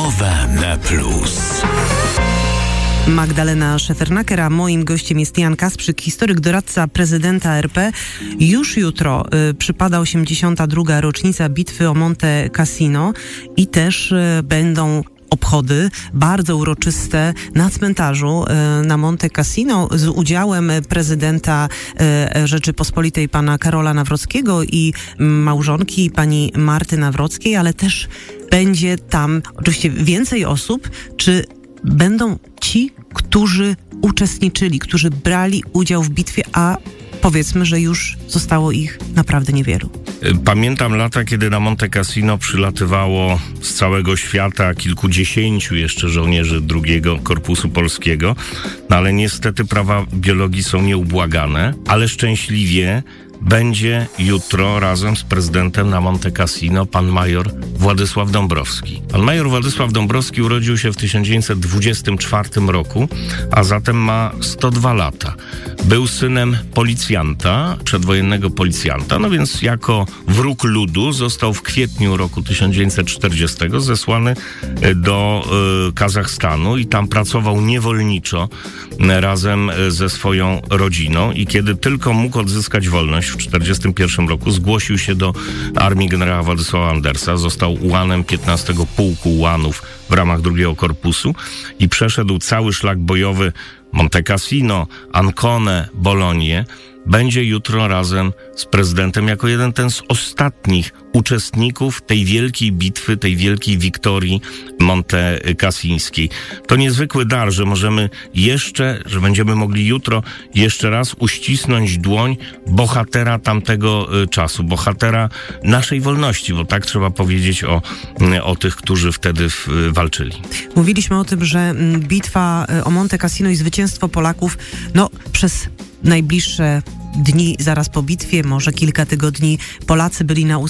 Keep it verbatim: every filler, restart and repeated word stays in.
Rozmowa na plus. Magdalena Szefernaker, a moim gościem jest Jan Kasprzyk, historyk, doradca prezydenta R P. Już jutro y, przypada osiemdziesiąta druga rocznica bitwy o Monte Cassino i też y, będą obchody bardzo uroczyste na cmentarzu y, na Monte Cassino z udziałem prezydenta y, Rzeczypospolitej pana Karola Nawrockiego i małżonki pani Marty Nawrockiej, ale też będzie tam oczywiście więcej osób. Czy będą ci, którzy uczestniczyli, którzy brali udział w bitwie, a powiedzmy, że już zostało ich naprawdę niewielu? Pamiętam lata, kiedy na Monte Cassino przylatywało z całego świata kilkudziesięciu jeszcze żołnierzy drugiego Korpusu Polskiego, no ale niestety prawa biologii są nieubłagane, ale szczęśliwie będzie jutro razem z prezydentem na Monte Cassino pan major Władysław Dąbrowski. Pan major Władysław Dąbrowski urodził się w tysiąc dziewięćset dwudziestym czwartym roku, a zatem ma sto dwa lata. Był synem policjanta, przedwojennego policjanta, no więc jako wróg ludu został w kwietniu roku tysiąc dziewięćset czterdziestego zesłany do y, Kazachstanu i tam pracował niewolniczo y, razem ze swoją rodziną i kiedy tylko mógł odzyskać wolność w tysiąc dziewięćset czterdziestym pierwszym roku zgłosił się do armii generała Władysława Andersa, został ułanem piętnastego Pułku Ułanów w ramach drugiego Korpusu i przeszedł cały szlak bojowy Monte Cassino, Ancone, Bolonię. Będzie jutro razem z prezydentem jako jeden ten z ostatnich uczestników tej wielkiej bitwy, tej wielkiej wiktorii Monte Cassińskiej. To niezwykły dar, że możemy jeszcze, że będziemy mogli jutro jeszcze raz uścisnąć dłoń bohatera tamtego y, czasu, bohatera naszej wolności, bo tak trzeba powiedzieć o, y, o tych, którzy wtedy w, y, walczyli. Mówiliśmy o tym, że bitwa o Monte Cassino i zwycięstwo Polaków, no przez najbliższe dni zaraz po bitwie, może kilka tygodni, Polacy byli na